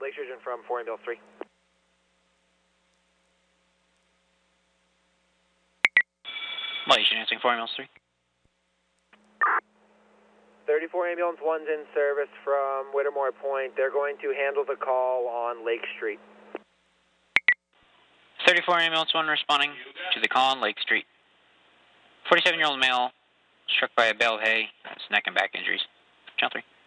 Lake Sturgeon from 4 Ambulance 3. Malaysian answering 4 Ambulance 3. 34 Ambulance 1's in service from Whittemore Point. They're going to handle the call on Lake Street. 34 Ambulance 1 responding to the call on Lake Street. 47-year-old male struck by a bale of hay, has neck and back injuries. Channel 3.